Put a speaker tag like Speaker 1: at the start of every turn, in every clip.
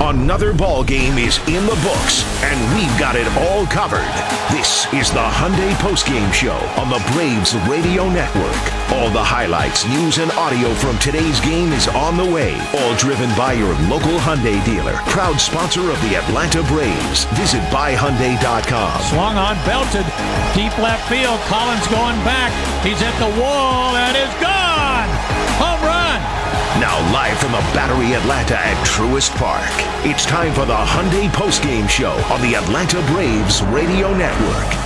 Speaker 1: Another ball game is in the books, and we've got it all covered. This is the Hyundai Postgame Show on the Braves Radio Network. All the highlights, news, and audio from today's game is on the way. All driven by your local Hyundai dealer, proud sponsor of the Atlanta Braves. Visit buyhyundai.com.
Speaker 2: Swung on, belted, deep left field. Collins going back. He's at the wall, and is gone. Home run.
Speaker 1: Now live from the Battery Atlanta at Truist Park, it's time for the Hyundai Postgame Show on the Atlanta Braves Radio Network.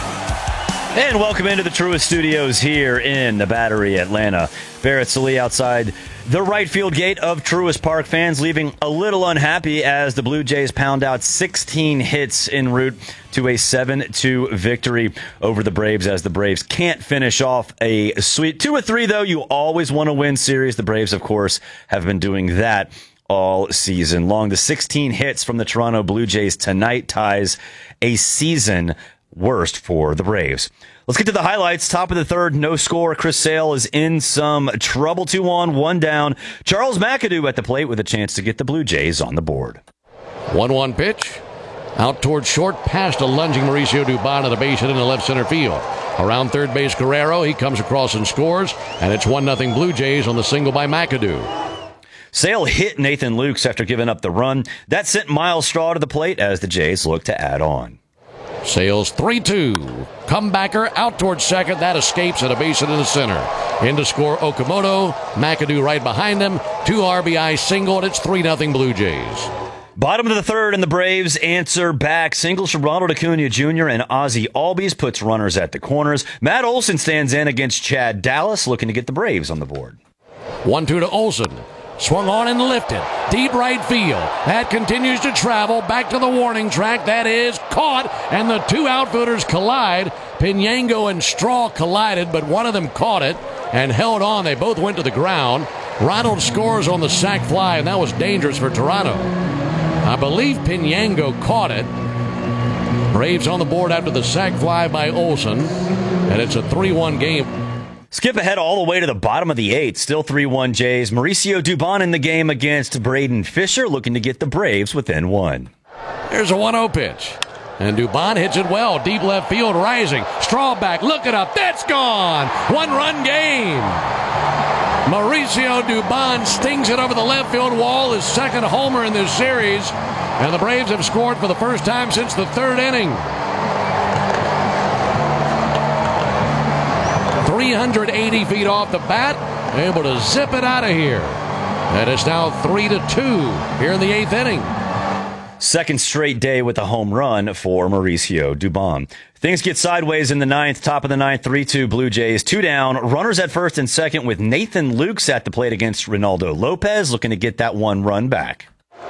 Speaker 3: And welcome into the Truist Studios here in the Battery Atlanta. Barrett Sallee outside the right field gate of Truist Park. Fans leaving a little unhappy as the Blue Jays pound out 16 hits en route to a 7-2 victory over the Braves, as the Braves can't finish off a sweep. 2 or 3, though, you always want to win series. The Braves, of course, have been doing that all season long. The 16 hits from the Toronto Blue Jays tonight ties a season worst for the Braves. Let's get to the highlights. Top of the third, no score. Chris Sale is in some trouble. 2 on, 1 down. Charles McAdoo at the plate with a chance to get the Blue Jays on the board.
Speaker 4: 1-1 pitch. Out towards short, past a lunging Mauricio Dubon at a base hit in the left center field. Around third base, Guerrero. He comes across and scores, and it's 1-0 Blue Jays on the single by McAdoo.
Speaker 3: Sale hit Nathan Lukes after giving up the run. That sent Miles Straw to the plate as the Jays look to add on.
Speaker 4: Sales 3-2. Comebacker out towards second. That escapes at a base hit in the center. In to score Okamoto. McAdoo right behind him. 2 RBI single, and it's 3-0 Blue Jays.
Speaker 3: Bottom of the third, and the Braves answer back. Singles from Ronald Acuna Jr. and Ozzie Albies puts runners at the corners. Matt Olson stands in against Chad Dallas, looking to get the Braves on the board.
Speaker 4: 1-2 to Olson. Swung on and lifted. Deep right field. That continues to travel back to the warning track. That is caught, and the 2 outfielders collide. Pinango and Straw collided, but one of them caught it and held on. They both went to the ground. Ronald scores on the sac fly, and that was dangerous for Toronto. I believe Pinango caught it. Braves on the board after the sac fly by Olson, and it's a 3-1 game.
Speaker 3: Skip ahead all the way to the bottom of the 8th. Still 3-1 Jays. Mauricio Dubon in the game against Braden Fisher, looking to get the Braves within 1.
Speaker 4: There's a 1-0 pitch. And Dubon hits it well. Deep left field, rising. Straw back, look it up. That's gone. 1-run game. Mauricio Dubon stings it over the left field wall. His second homer in this series. And the Braves have scored for the first time since the 3rd inning. 380 feet off the bat, able to zip it out of here. And it's now 3-2 here in the 8th inning.
Speaker 3: Second straight day with a home run for Mauricio Dubon. Things get sideways in the 9th. Top of the 9th, 3-2 Blue Jays. 2 down. Runners at first and second with Nathan Lukes at the plate against Ronaldo Lopez, looking to get that 1 run back.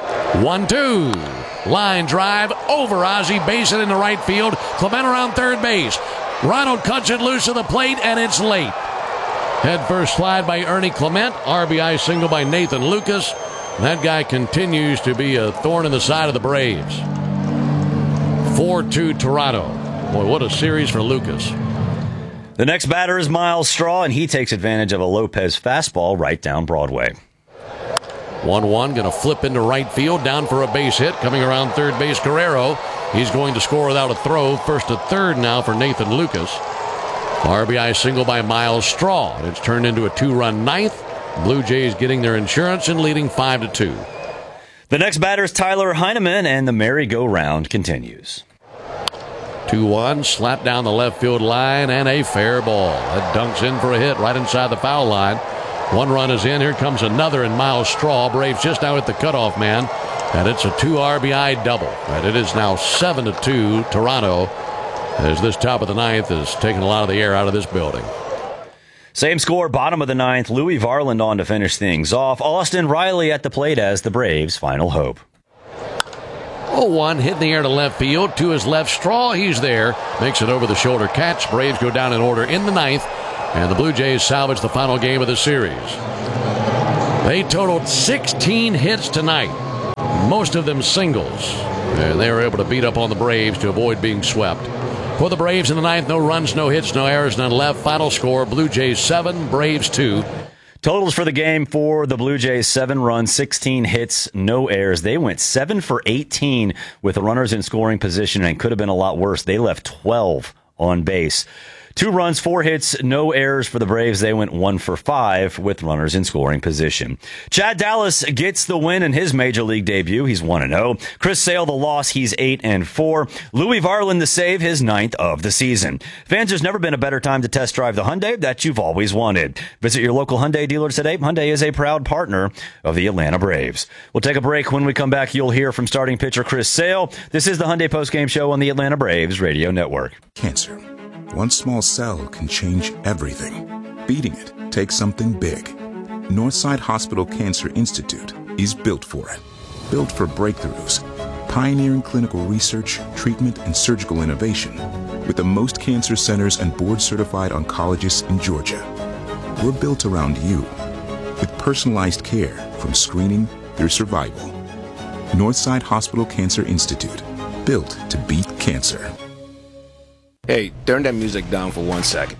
Speaker 4: 1-2. Line drive over Ozzie, base it in the right field. Clement around third base. Ronald cuts it loose to the plate, and it's late. Head first slide by Ernie Clement. RBI single by Nathan Lucas. That guy continues to be a thorn in the side of the Braves. 4-2 Toronto. Boy, what a series for Lucas.
Speaker 3: The next batter is Miles Straw, and he takes advantage of a Lopez fastball right down Broadway.
Speaker 4: 1-1, going to flip into right field, down for a base hit. Coming around third base, Guerrero. He's going to score without a throw. First to third now for Nathan Lucas. RBI single by Miles Straw. And it's turned into a 2-run 9th. Blue Jays getting their insurance and leading 5-2.
Speaker 3: The next batter is Tyler Heineman, and the merry-go-round continues.
Speaker 4: 2-1, slap down the left field line, and a fair ball. That dunks in for a hit right inside the foul line. 1 run is in. Here comes another in Miles Straw. Braves just out at the cutoff man. And it's a 2 RBI double. And it is now 7-2 Toronto, as this top of the 9th has taken a lot of the air out of this building.
Speaker 3: Same score, bottom of the 9th. Louis Varland on to finish things off. Austin Riley at the plate as the Braves' final hope.
Speaker 4: 0-1, hit in the air to left field. To his left, Straw. He's there. Makes it over the shoulder catch. Braves go down in order in the 9th. And the Blue Jays salvage the final game of the series. They totaled 16 hits tonight, most of them singles. And they were able to beat up on the Braves to avoid being swept. For the Braves in the 9th, no runs, no hits, no errors, none left. Final score, Blue Jays 7, Braves 2.
Speaker 3: Totals for the game for the Blue Jays: 7 runs, 16 hits, no errors. They went 7 for 18 with runners in scoring position, and could have been a lot worse. They left 12 on base. 2 runs, 4 hits, no errors for the Braves. They went 1 for 5 with runners in scoring position. Chad Dallas gets the win in his major league debut. He's 1-0. Chris Sale, the loss. He's 8-4. Louis Varland, the save, his 9th of the season. Fans, there's never been a better time to test drive the Hyundai that you've always wanted. Visit your local Hyundai dealer today. Hyundai is a proud partner of the Atlanta Braves. We'll take a break. When we come back, you'll hear from starting pitcher Chris Sale. This is the Hyundai Postgame Show on the Atlanta Braves Radio Network.
Speaker 5: Cancer. One small cell can change everything. Beating it takes something big. Northside Hospital Cancer Institute is built for it. Built for breakthroughs, pioneering clinical research, treatment, and surgical innovation, with the most cancer centers and board-certified oncologists in Georgia. We're built around you, with personalized care from screening through survival. Northside Hospital Cancer Institute, built to beat cancer.
Speaker 6: Hey, turn that music down for 1 second.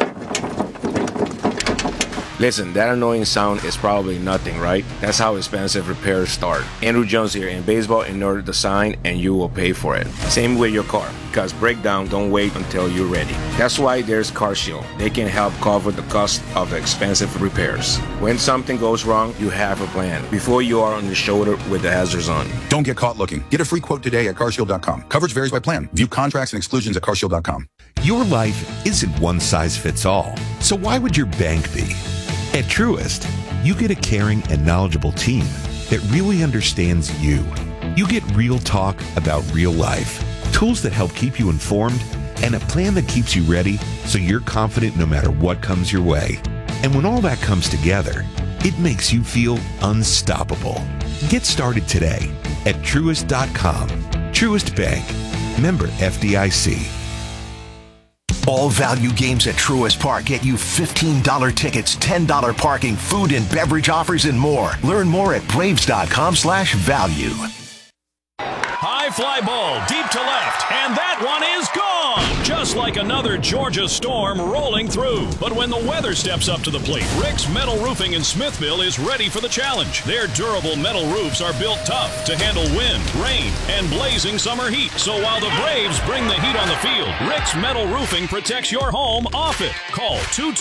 Speaker 6: Listen, that annoying sound is probably nothing, right? That's how expensive repairs start. Andrew Jones here. In baseball, ignore the sign and you will pay for it. Same with your car, because breakdown don't wait until you're ready. That's why there's CarShield. They can help cover the cost of the expensive repairs. When something goes wrong, you have a plan before you are on the shoulder with the hazards on.
Speaker 7: Don't get caught looking. Get a free quote today at carshield.com. Coverage varies by plan. View contracts and exclusions at carshield.com.
Speaker 8: Your life isn't one size fits all. So why would your bank be? At Truist, you get a caring and knowledgeable team that really understands you. You get real talk about real life, tools that help keep you informed, and a plan that keeps you ready so you're confident no matter what comes your way. And when all that comes together, it makes you feel unstoppable. Get started today at Truist.com. Truist Bank. Member FDIC.
Speaker 1: All value games at Truist Park get you $15 tickets, $10 parking, food and beverage offers, and more. Learn more at Braves.com/value.
Speaker 9: High fly ball deep to left, and that one is gone. Just like another Georgia storm rolling through. But when the weather steps up to the plate, Rick's Metal Roofing in Smithville is ready for the challenge. Their durable metal roofs are built tough to handle wind, rain, and blazing summer heat. So while the Braves bring the heat on the field, Rick's Metal Roofing protects your home off it. Call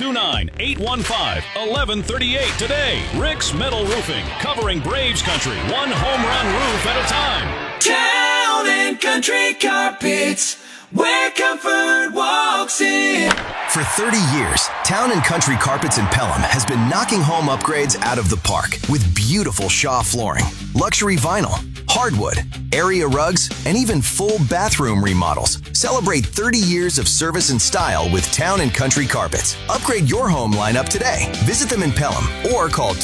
Speaker 9: 229-815-1138 today. Rick's Metal Roofing, covering Braves country, one home run roof at a time.
Speaker 10: Town and Country Carpets, where comfort walks in.
Speaker 11: For 30 years, Town & Country Carpets in Pelham has been knocking home upgrades out of the park with beautiful Shaw flooring, luxury vinyl, hardwood, area rugs, and even full bathroom remodels. Celebrate 30 years of service and style with Town & Country Carpets. Upgrade your home lineup today. Visit them in Pelham or call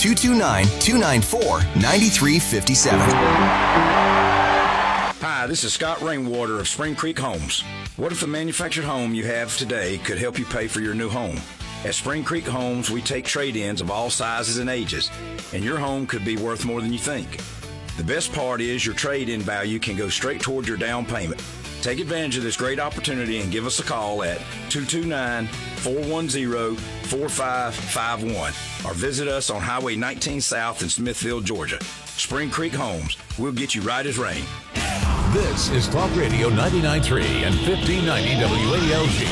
Speaker 11: 229-294-9357.
Speaker 12: Hi, this is Scott Rainwater of Spring Creek Homes. What if the manufactured home you have today could help you pay for your new home? At Spring Creek Homes, we take trade-ins of all sizes and ages, and your home could be worth more than you think. The best part is your trade-in value can go straight toward your down payment. Take advantage of this great opportunity and give us a call at 229-410-4551 or visit us on Highway 19 South in Smithville, Georgia. Spring Creek Homes, we'll get you right as rain.
Speaker 13: This is Talk Radio 99.3 and 1590 WALG.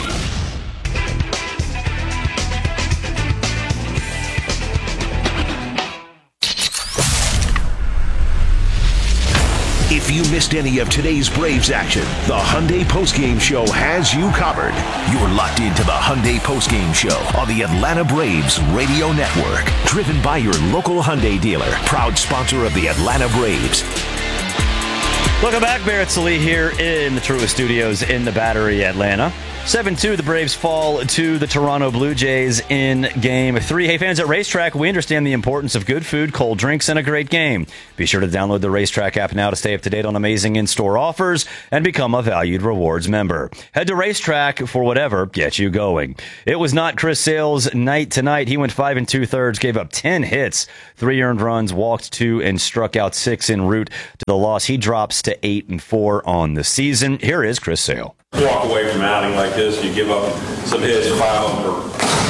Speaker 1: If you missed any of today's Braves action, the Hyundai Postgame Show has you covered. You're locked into the Hyundai Postgame Show on the Atlanta Braves Radio Network. Driven by your local Hyundai dealer, proud sponsor of the Atlanta Braves.
Speaker 3: Welcome back. Barrett Sallee here in the Truist Studios in the Battery, Atlanta. 7-2, the Braves fall to the Toronto Blue Jays in Game 3. Hey, fans at Racetrack, we understand the importance of good food, cold drinks, and a great game. Be sure to download the Racetrack app now to stay up to date on amazing in-store offers and become a valued rewards member. Head to Racetrack for whatever gets you going. It was not Chris Sale's night tonight. He went 5 2/3, gave up 10 hits, 3 earned runs, walked 2, and struck out 6 en route to the loss. He drops to 8-4 on the season. Here is Chris Sale.
Speaker 14: Walk away from an outing like this, you give up some hits, 5 of them are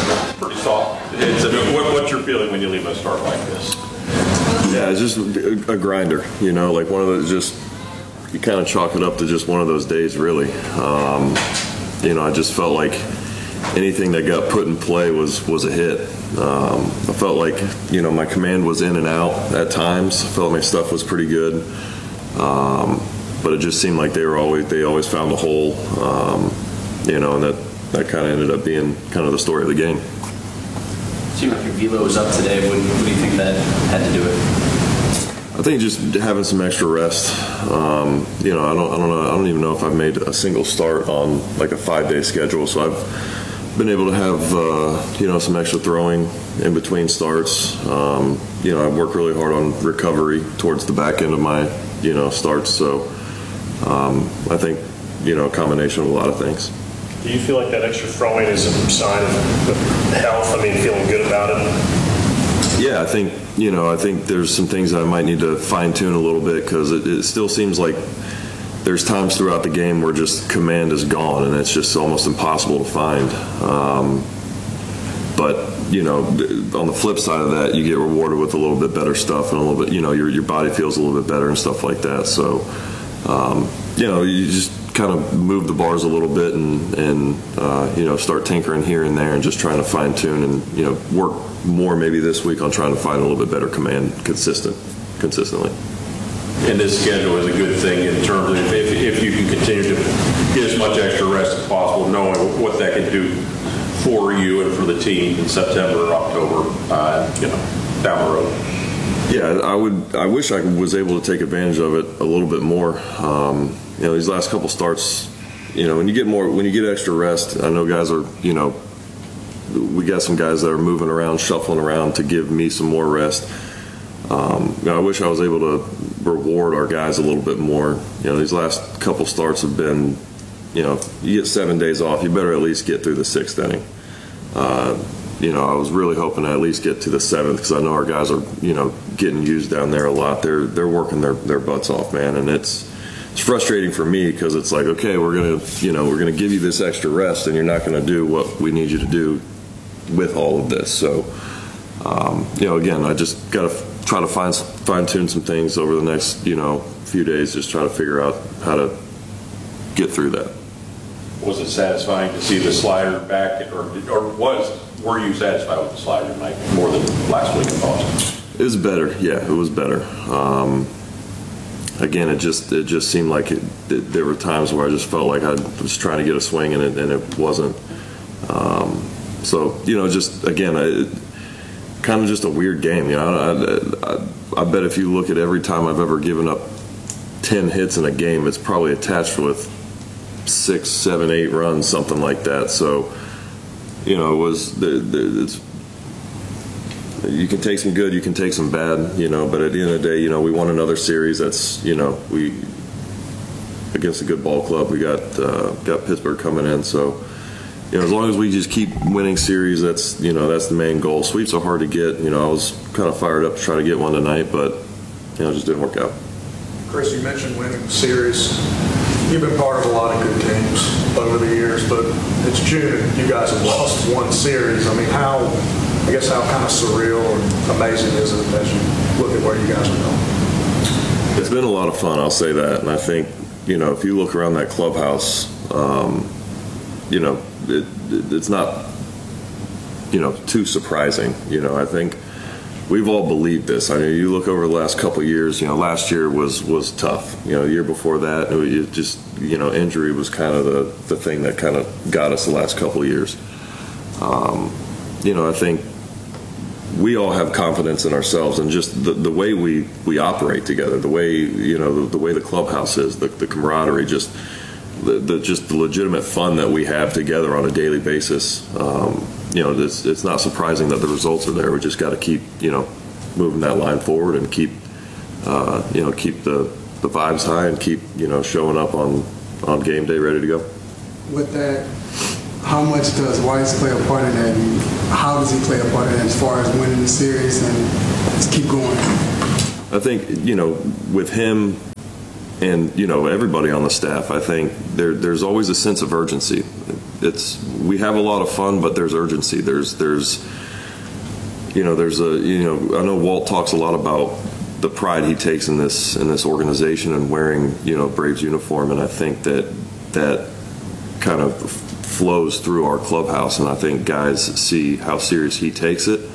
Speaker 14: pretty soft. What's your feeling when you leave a start like this?
Speaker 15: Yeah, it's just a grinder, you know, like one of those, just, you kind of chalk it up to just one of those days, really. You know, I just felt like anything that got put in play was a hit. I felt like, you know, my command was in and out at times. I felt my stuff was pretty good. But it just seemed like they always found a hole, you know, and that kind of ended up being kind of the story of the game.
Speaker 16: It seemed like your velo was up today. What do you think that had to do with it?
Speaker 15: I think just having some extra rest. You know, I don't know. I don't even know if I've made a single start on like a 5-day schedule. So I've been able to have you know, some extra throwing in between starts. You know, I worked really hard on recovery towards the back end of my, you know, starts. So I think, you know, a combination of a lot of things.
Speaker 17: Do you feel like that extra throwing is a sign of health? I mean, feeling good about it?
Speaker 15: Yeah, I think there's some things that I might need to fine tune a little bit, because it still seems like there's times throughout the game where just command is gone and it's just almost impossible to find. But, you know, on the flip side of that, you get rewarded with a little bit better stuff and a little bit, you know, your body feels a little bit better and stuff like that. So, you know, you just kind of move the bars a little bit and you know, start tinkering here and there and just trying to fine tune and, you know, work more maybe this week on trying to find a little bit better command consistently.
Speaker 14: And this schedule is a good thing in terms of if you can continue to get as much extra rest as possible, knowing what that can do for you and for the team in September or October, you know, down the road.
Speaker 15: Yeah, I wish I was able to take advantage of it a little bit more. You know, these last couple starts, you know, when you get extra rest, I know guys are, you know, we got some guys that are moving around, shuffling around to give me some more rest. You know, I wish I was able to reward our guys a little bit more. You know, these last couple starts have been, you know, you get 7 days off, you better at least get through the 6th inning. You know, I was really hoping to at least get to the 7th, because I know our guys are, you know, getting used down there a lot. They're working their butts off, man, and it's frustrating for me, because it's like, okay, we're gonna give you this extra rest, and you're not gonna do what we need you to do with all of this. So, you know, again, I just got to try to fine tune some things over the next, you know, few days. Just try to figure out how to get through that.
Speaker 14: Was it satisfying to see the slider back, or were you satisfied with the slider tonight more than last week in Boston?
Speaker 15: It was better. Yeah, it was better. Again, it just seemed like there were times where I just felt like I was trying to get a swing and it wasn't. So, you know, just again, kind of just a weird game. You know, I bet if you look at every time I've ever given up 10 hits in a game, it's probably attached with 6, 7, 8 runs, something like that. So, you know, you can take some good, you can take some bad, you know, but at the end of the day, you know, we won another series. That's, you know, against a good ball club. We got Pittsburgh coming in, so, you know, as long as we just keep winning series, that's, you know, that's the main goal. Sweeps are hard to get. You know, I was kind of fired up to try to get one tonight, but, you know, it just didn't work out.
Speaker 18: Chris, you mentioned winning the series. You've been part of a lot of good teams over the years, but it's June. You guys have lost one series. I mean, how kind of surreal or amazing is it as you look at where you guys are going?
Speaker 15: It's been a lot of fun, I'll say that. And I think, you know, if you look around that clubhouse, you know, it's not, you know, too surprising. You know, I think we've all believed this. I mean, you look over the last couple of years, you know, last year was tough. You know, the year before that, it just, you know, injury was kind of the thing that kind of got us the last couple of years. You know, I think we all have confidence in ourselves and just the way we operate together, the way, you know, the way the clubhouse is, the camaraderie, just the legitimate fun that we have together on a daily basis. You know, it's not surprising that the results are there. We just got to keep, you know, moving that line forward and keep, you know, keep the vibes high and keep, you know, showing up on game day ready to go.
Speaker 19: With that, how much does Weiss play a part in that, and how does he play a part in that as far as winning the series and just keep going?
Speaker 15: I think, you know, with him and, you know, everybody on the staff, I think there's always a sense of urgency we have a lot of fun, but there's urgency. I know Walt talks a lot about the pride he takes in this organization and wearing, Braves uniform, and I think that kind of flows through our clubhouse, and I think guys see how serious he takes it.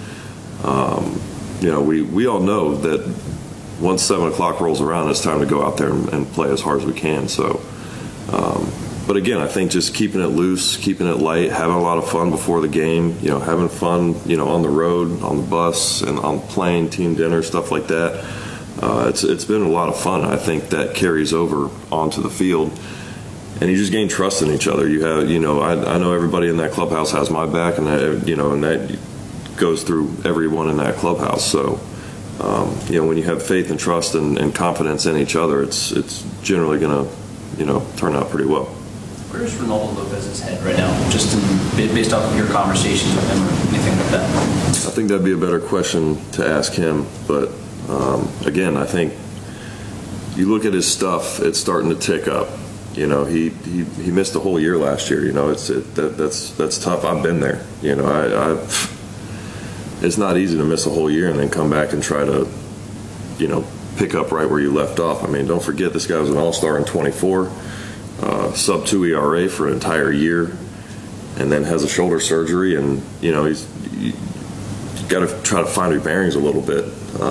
Speaker 15: We all know that once 7 o'clock rolls around, it's time to go out there and play as hard as we can. So, but again, I think just keeping it loose, keeping it light, having a lot of fun before the game, having fun, on the road, on the bus, and on the plane, team dinner, stuff like that. It's been a lot of fun. I think that carries over onto the field, and you just gain trust in each other. You have, I know everybody in that clubhouse has my back, and that goes through everyone in that clubhouse. So, when you have faith and trust and confidence in each other, it's generally going to, turn out pretty well.
Speaker 16: Where's Ronaldo Lopez's head right now, just based off of your conversations with him or anything like that?
Speaker 15: I think that'd be a better question to ask him. But again, I think you look at his stuff; it's starting to tick up. He missed a whole year last year. That's tough. I've been there. It's not easy to miss a whole year and then come back and try to, pick up right where you left off. I mean, don't forget this guy was an all-star in 24. Sub-2 ERA for an entire year, and then has a shoulder surgery, and he's got to try to find his bearings a little bit.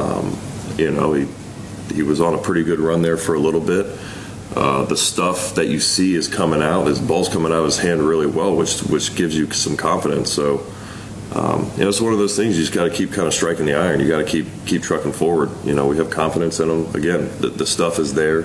Speaker 15: He was on a pretty good run there for a little bit. The stuff that you see is coming out. His ball's coming out of his hand really well, which gives you some confidence. So it's one of those things you just got to keep kind of striking the iron. You got to keep trucking forward. We have confidence in him. Again, the stuff is there.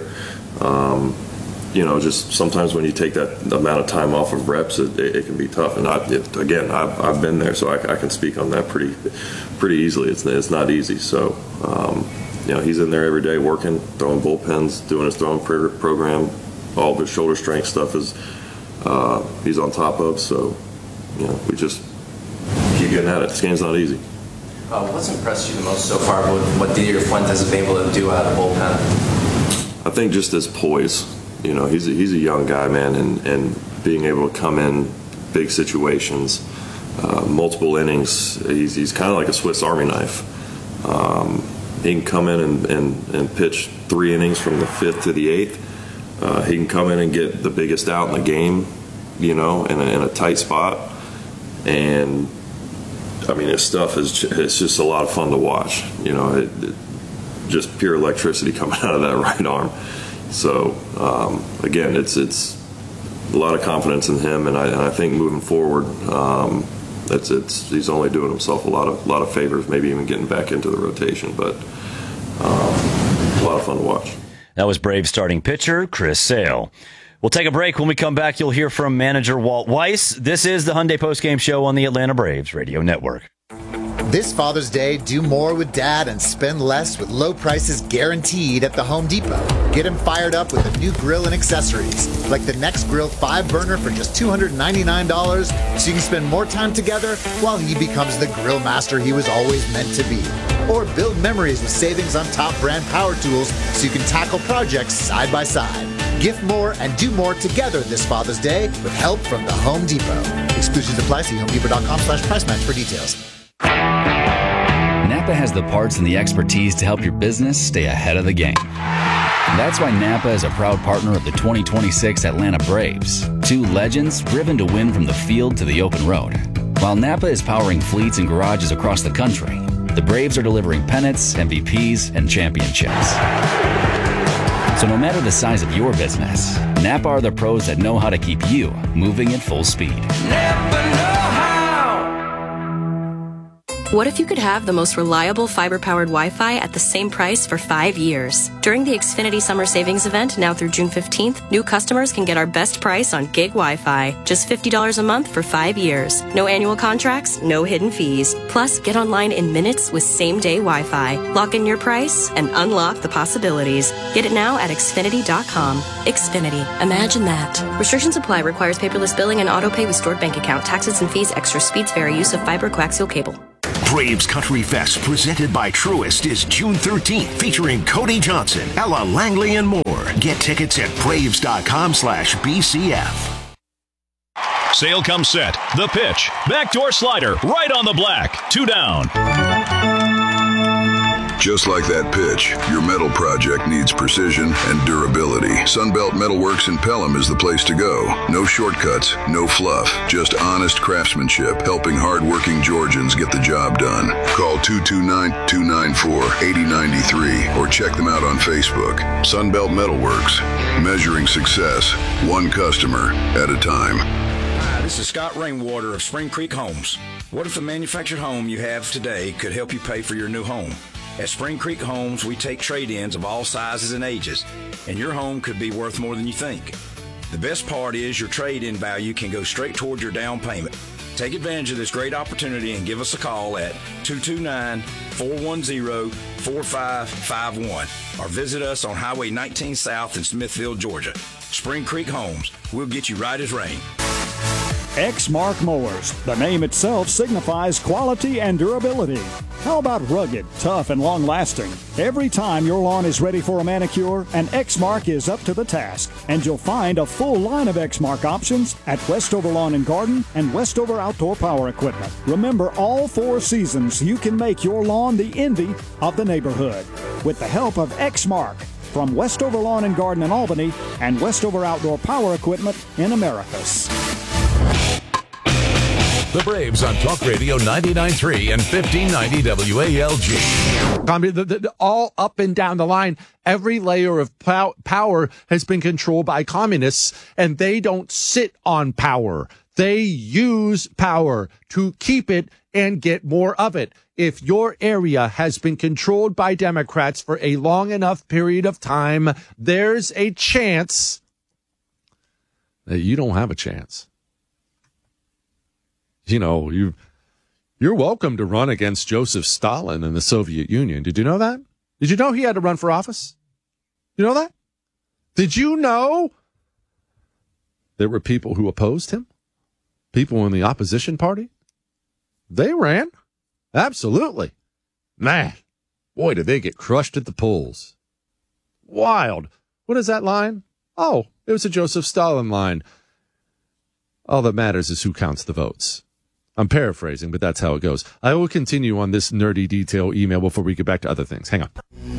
Speaker 15: Just sometimes when you take that amount of time off of reps, it can be tough. And I've been there, so I can speak on that pretty easily. It's not easy. So, he's in there every day working, throwing bullpens, doing his throwing program. All of his shoulder strength stuff is he's on top of. So, we just keep getting at it. This game's not easy.
Speaker 16: What's impressed you the most so far with what Didier Fuentes has been able to do out of the bullpen?
Speaker 15: I think just his poise. He's a young guy, man, and being able to come in big situations, multiple innings. He's kind of like a Swiss Army knife. He can come in and pitch 3 innings from the 5th to the 8th. He can come in and get the biggest out in the game, in a tight spot. And I mean, his stuff it's just a lot of fun to watch. Just pure electricity coming out of that right arm. So again, it's a lot of confidence in him, and I think moving forward, he's only doing himself a lot of favors, maybe even getting back into the rotation. But a lot of fun to watch.
Speaker 3: That was Braves starting pitcher Chris Sale. We'll take a break. When we come back, you'll hear from manager Walt Weiss. This is the Hyundai Postgame Show on the Atlanta Braves Radio Network.
Speaker 20: This Father's Day, do more with Dad and spend less with low prices guaranteed at the Home Depot. Get him fired up with a new grill and accessories, like the Next Grill 5-burner for just $299, so you can spend more time together while he becomes the grill master he was always meant to be. Or build memories with savings on top brand power tools so you can tackle projects side by side. Gift more and do more together this Father's Day with help from the Home Depot. Exclusions apply. See HomeDepot.com/price match for details.
Speaker 21: Napa has the parts and the expertise to help your business stay ahead of the game. That's why Napa is a proud partner of the 2026 Atlanta Braves, 2 legends driven to win from the field to the open road. While Napa is powering fleets and garages across the country, the Braves are delivering pennants, MVPs, and championships. So no matter the size of your business, Napa are the pros that know how to keep you moving at full speed.
Speaker 22: What if you could have the most reliable fiber-powered Wi-Fi at the same price for 5 years? During the Xfinity Summer Savings Event, now through June 15th, new customers can get our best price on gig Wi-Fi. Just $50 a month for 5 years. No annual contracts, no hidden fees. Plus, get online in minutes with same-day Wi-Fi. Lock in your price and unlock the possibilities. Get it now at Xfinity.com. Xfinity. Imagine that. Restrictions apply. Requires paperless billing and auto pay with stored bank account. Taxes and fees. Extra speeds vary. Use of fiber coaxial cable.
Speaker 1: Braves Country Fest, presented by Truist, is June 13th, featuring Cody Johnson, Ella Langley, and more. Get tickets at Braves.com/BCF.
Speaker 9: Sale comes set. The pitch. Backdoor slider. Right on the black. 2 down.
Speaker 2: Just like that pitch, your metal project needs precision and durability. Sunbelt Metalworks in Pelham is the place to go. No shortcuts, no fluff, just honest craftsmanship, helping hardworking Georgians get the job done. Call 229-294-8093 or check them out on Facebook. Sunbelt Metalworks, measuring success, one customer at a time.
Speaker 12: Hi, this is Scott Rainwater of Spring Creek Homes. What if the manufactured home you have today could help you pay for your new home? At Spring Creek Homes, we take trade-ins of all sizes and ages, and your home could be worth more than you think. The best part is your trade-in value can go straight toward your down payment. Take advantage of this great opportunity and give us a call at 229-410-4551 or visit us on Highway 19 South in Smithfield, Georgia. Spring Creek Homes, we'll get you right as rain.
Speaker 4: Exmark Mowers. The name itself signifies quality and durability. How about rugged, tough, and long-lasting? Every time your lawn is ready for a manicure, an Exmark is up to the task. And you'll find a full line of Exmark options at Westover Lawn and Garden and Westover Outdoor Power Equipment. Remember, all 4 seasons, you can make your lawn the envy of the neighborhood with the help of Exmark from Westover Lawn and Garden in Albany and Westover Outdoor Power Equipment in Americus.
Speaker 13: The Braves on Talk Radio 99.3 and 1590 WALG.
Speaker 23: All up and down the line, every layer of power has been controlled by communists, and they don't sit on power. They use power to keep it and get more of it. If your area has been controlled by Democrats for a long enough period of time, there's a chance that you don't have a chance. You know, you're welcome to run against Joseph Stalin in the Soviet Union. Did you know that? Did you know he had to run for office? You know that? Did you know there were people who opposed him? People in the opposition party? They ran. Absolutely. Man, boy, did they get crushed at the polls. Wild. What is that line? Oh, it was a Joseph Stalin line. All that matters is who counts the votes. I'm paraphrasing, but that's how it goes. I will continue on this nerdy detail email before we get back to other things. Hang on.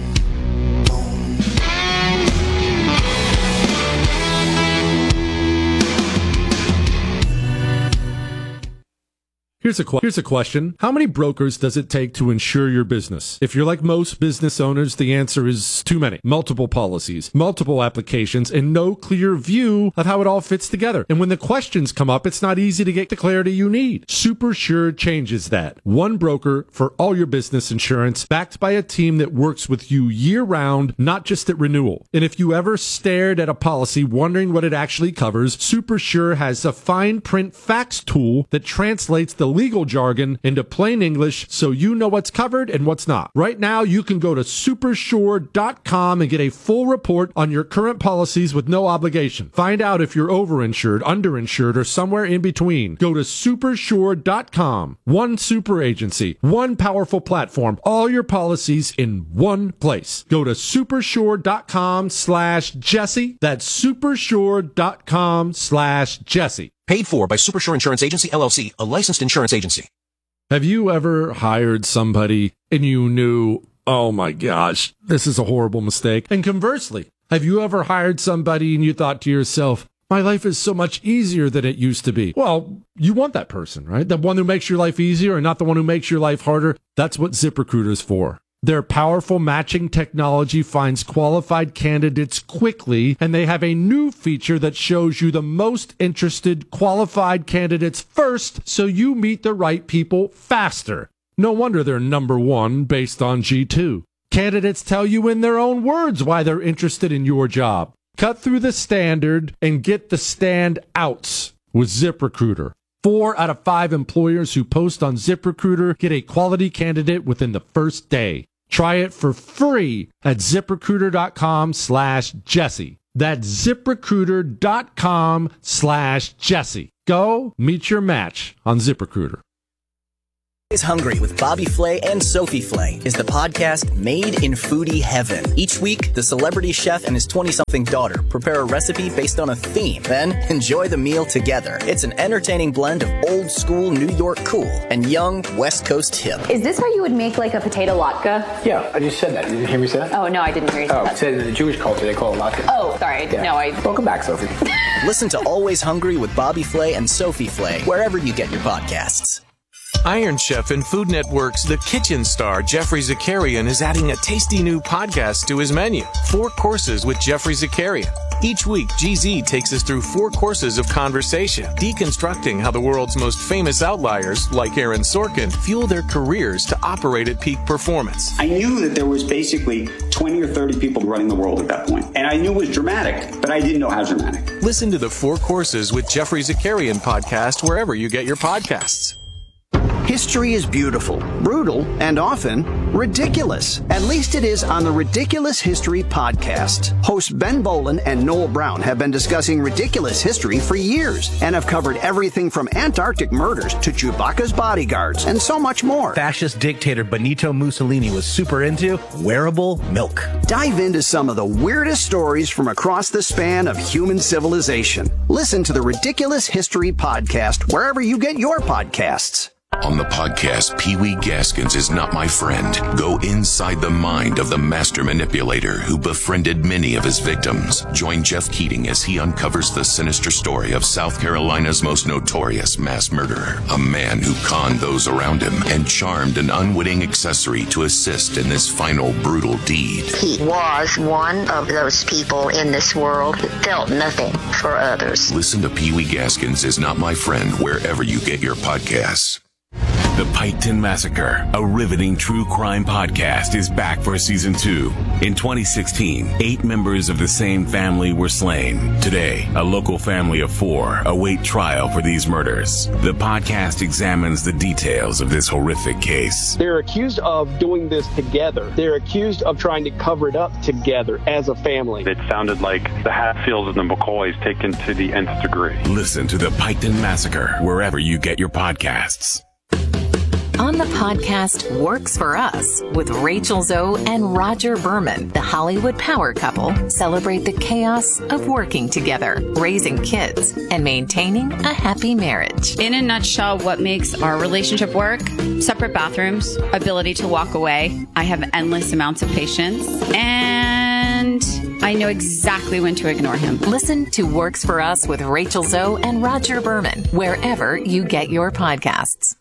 Speaker 23: Here's a question. How many brokers does it take to insure your business? If you're like most business owners, the answer is too many. Multiple policies, multiple applications, and no clear view of how it all fits together. And when the questions come up, it's not easy to get the clarity you need. SuperSure changes that. One broker for all your business insurance, backed by a team that works with you year-round, not just at renewal. And if you ever stared at a policy wondering what it actually covers, SuperSure has a fine print facts tool that translates the legal jargon into plain English so you know what's covered and what's not. Right now, you can go to supersure.com and get a full report on your current policies with no obligation. Find out if you're overinsured, underinsured, or somewhere in between. Go to supersure.com. One super agency, one powerful platform, all your policies in one place. Go to supersure.com/Jesse. That's supersure.com/Jesse.
Speaker 24: Paid for by Supersure Insurance Agency, LLC, a licensed insurance agency.
Speaker 23: Have you ever hired somebody and you knew, oh my gosh, this is a horrible mistake? And conversely, have you ever hired somebody and you thought to yourself, my life is so much easier than it used to be? Well, you want that person, right? The one who makes your life easier and not the one who makes your life harder. That's what ZipRecruiter's for. Their powerful matching technology finds qualified candidates quickly, and they have a new feature that shows you the most interested qualified candidates first, so you meet the right people faster. No wonder they're number one based on G2. Candidates tell you in their own words why they're interested in your job. Cut through the standard and get the stand outs with ZipRecruiter. 4 out of 5 employers who post on ZipRecruiter get a quality candidate within the first day. Try it for free at ZipRecruiter.com/Jesse. That's ZipRecruiter.com/Jesse. Go meet your match on ZipRecruiter.
Speaker 5: Always Hungry with Bobby Flay and Sophie Flay is the podcast made in foodie heaven. Each week, the celebrity chef and his 20-something daughter prepare a recipe based on a theme, then enjoy the meal together. It's an entertaining blend of old school New York cool and young West Coast hip.
Speaker 6: Is this how you would make like a potato latke?
Speaker 7: Yeah, I just said that. Did you hear me say that?
Speaker 6: Oh, no, I didn't hear you say that.
Speaker 7: Oh, said in the Jewish culture they call it latke.
Speaker 6: Oh, sorry.
Speaker 7: Yeah.
Speaker 6: No,
Speaker 7: Welcome back, Sophie.
Speaker 5: Listen to Always Hungry with Bobby Flay and Sophie Flay wherever you get your podcasts.
Speaker 8: Iron Chef and Food Network's The Kitchen star, Jeffrey Zakarian, is adding a tasty new podcast to his menu, 4 Courses with Jeffrey Zakarian. Each week, GZ takes us through 4 courses of conversation, deconstructing how the world's most famous outliers, like Aaron Sorkin, fuel their careers to operate at peak performance.
Speaker 25: I knew that there was basically 20 or 30 people running the world at that point. And I knew it was dramatic, but I didn't know how dramatic.
Speaker 8: Listen to the 4 Courses with Jeffrey Zakarian podcast wherever you get your podcasts.
Speaker 26: History is beautiful, brutal, and often ridiculous. At least it is on the Ridiculous History podcast. Hosts Ben Bolin and Noel Brown have been discussing ridiculous history for years and have covered everything from Antarctic murders to Chewbacca's bodyguards and so much more.
Speaker 27: Fascist dictator Benito Mussolini was super into wearable milk.
Speaker 26: Dive into some of the weirdest stories from across the span of human civilization. Listen to the Ridiculous History podcast wherever you get your podcasts.
Speaker 1: On the podcast, Pee Wee Gaskins is Not My Friend. Go inside the mind of the master manipulator who befriended many of his victims. Join Jeff Keating as he uncovers the sinister story of South Carolina's most notorious mass murderer. A man who conned those around him and charmed an unwitting accessory to assist in this final brutal deed.
Speaker 28: He was one of those people in this world who felt nothing for others.
Speaker 1: Listen to Pee Wee Gaskins is Not My Friend wherever you get your podcasts.
Speaker 29: The Piketon Massacre, a riveting true crime podcast, is back for season 2. In 2016, 8 members of the same family were slain. Today, a local family of 4 await trial for these murders. The podcast examines the details of this horrific case.
Speaker 30: They're accused of doing this together. They're accused of trying to cover it up together as a family.
Speaker 31: It sounded like the Hatfields and the McCoys taken to the nth degree.
Speaker 29: Listen to The Piketon Massacre wherever you get your podcasts.
Speaker 32: On the podcast Works For Us with Rachel Zoe and Roger Berman, the Hollywood power couple celebrate the chaos of working together, raising kids, and maintaining a happy marriage.
Speaker 33: In a nutshell, what makes our relationship work? Separate bathrooms, ability to walk away. I have endless amounts of patience, and I know exactly when to ignore him.
Speaker 32: Listen to Works For Us with Rachel Zoe and Roger Berman wherever you get your podcasts.